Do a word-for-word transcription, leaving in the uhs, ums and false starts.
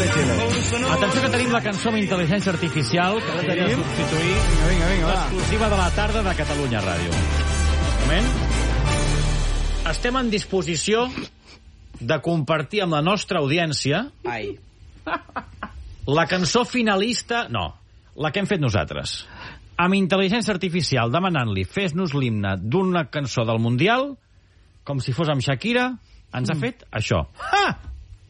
de Chile. Atenció que tenim la cançó amb intel·ligència artificial que ha de substituir Vinga, vinga, vinga, va. l'exclusiva de la tarda de Catalunya Ràdio. Un moment. Estem en disposició de compartir amb la nostra audiència Ai. la cançó finalista... No, la que hem fet nosaltres. Amb intel·ligència artificial, demanant-li fes-nos l'himne d'una cançó del Mundial, com si fos amb Shakira, ens ha fet això. Ha!